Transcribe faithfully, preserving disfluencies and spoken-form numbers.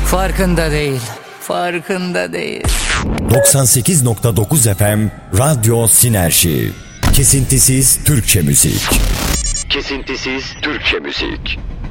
Farkında değil, farkında değil. doksan sekiz nokta dokuz F M Radyo Sinerji. Kesintisiz Türkçe müzik. Kesintisiz Türkçe müzik.